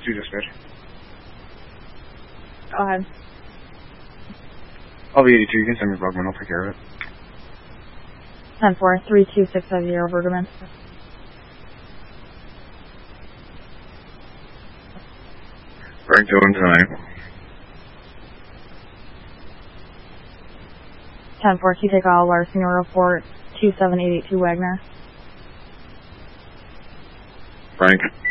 2 dispatch. Go ahead. I'll be 82, you can send me Bugman, I'll take care of it. 10-4, 32650 Bergman. Frank Dillon tonight. 10-4, you take all Larson report 27882 Wagner. Frank.